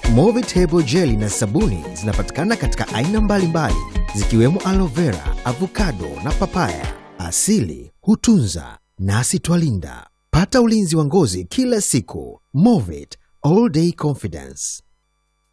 Movitable Jelly na sabuni zinapatikana katika aina mbalimbali zikiwemo aloe vera, avocado na papaya. Asili hutunza nasi twalinda. Pata ulinzi wa ngozi kila siku. Movit All Day Confidence.